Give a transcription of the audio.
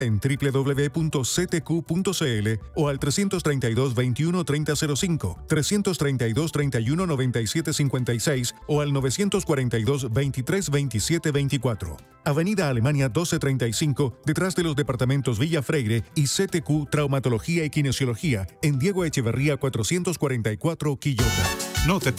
en www.ctq.cl o al 332-21-3005, 332-31-9756 o al 942-23-27-24. Avenida Alemania 1235, detrás de los departamentos Villa Freire y CTQ Traumatología y Kinesiología, en Diego Echeverría 444, Quillota. No te